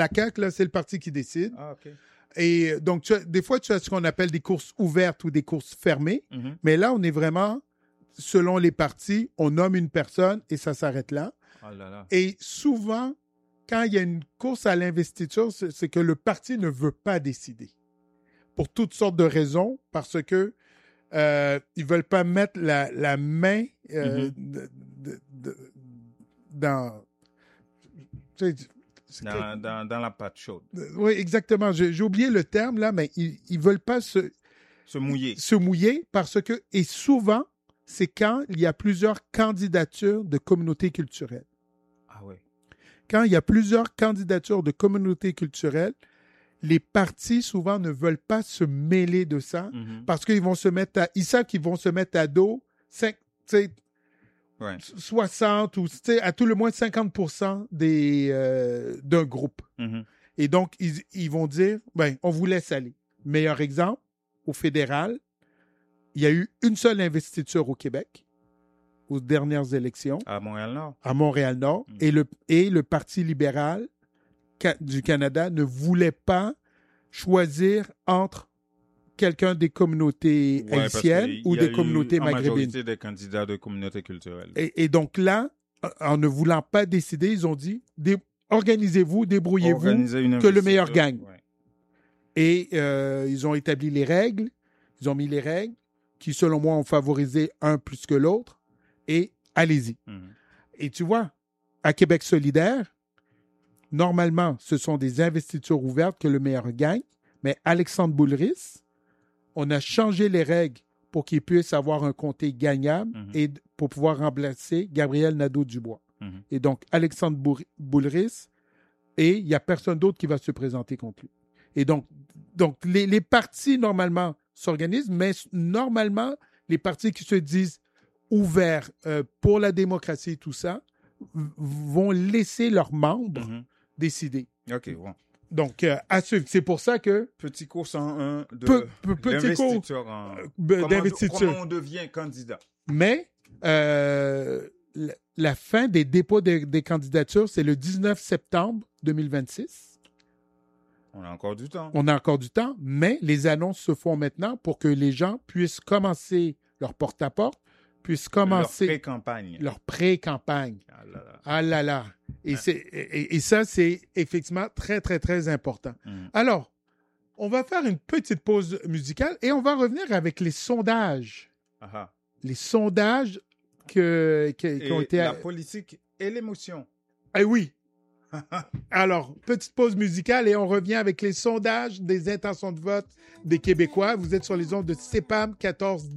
la CAQ, là, c'est le parti qui décide. Ah, OK. Et donc, des fois, tu as ce qu'on appelle des courses ouvertes ou des courses fermées. Mhm. Mais là, on est vraiment, selon les partis, on nomme une personne et ça s'arrête là. Oh là là. Et souvent, quand il y a une course à l'investiture, c'est que le parti ne veut pas décider. Pour toutes sortes de raisons, parce que ils veulent pas mettre la main dans... tu sais, Dans la pâte chaude. oui, exactement. J'ai oublié le terme, là, mais ils veulent pas Se mouiller. se mouiller parce que... Et souvent, c'est quand il y a plusieurs candidatures de communautés culturelles. Ah ouais. Quand il y a plusieurs candidatures de communautés culturelles, les partis, souvent, ne veulent pas se mêler de ça parce qu'ils vont se mettre à... Ils savent qu'ils vont se mettre à dos 60 ou à tout le moins 50% d'un groupe. Et donc, ils vont dire, ben, on vous laisse aller. Meilleur exemple, au fédéral, il y a eu une seule investiture au Québec aux dernières élections. À Montréal-Nord. À Montréal-Nord. Et le Parti libéral du Canada ne voulait pas choisir entre quelqu'un des communautés haïtiennes ou des communautés maghrébines. Il y a majorité des candidats de communautés culturelles. Et donc là, en ne voulant pas décider, ils ont dit, organisez-vous, débrouillez-vous, que le meilleur gagne. Ouais. Et ils ont établi les règles, ils ont mis les règles qui, selon moi, ont favorisé un plus que l'autre. Et allez-y. Et tu vois, à Québec solidaire, normalement, ce sont des investitures ouvertes que le meilleur gagne. Mais Alexandre Boulris, on a changé les règles pour qu'il puisse avoir un comté gagnable et pour pouvoir remplacer Gabriel Nadeau-Dubois. Et donc, Alexandre Boulris, et il n'y a personne d'autre qui va se présenter contre lui. Et donc les partis, normalement, s'organisent, mais normalement, les partis qui se disent ouverts pour la démocratie et tout ça, vont laisser leurs membres décider. OK, bon. Donc, à suivre. C'est pour ça que... Petit cours 101 d'investiture. Comment on devient candidat. Mais la fin des dépôts des candidatures, c'est le 19 septembre 2026. On a encore du temps. On a encore du temps, mais les annonces se font maintenant pour que les gens puissent commencer leur porte-à-porte, puissent commencer... Leur pré-campagne. Ah là là. Et ça, c'est effectivement très, très, très important. Alors, on va faire une petite pause musicale et on va revenir avec les sondages. Les sondages qui ont été... La politique et l'émotion. Ah oui. Alors, petite pause musicale et on revient avec les sondages des intentions de vote des Québécois. Vous êtes sur les ondes de CEPAM 14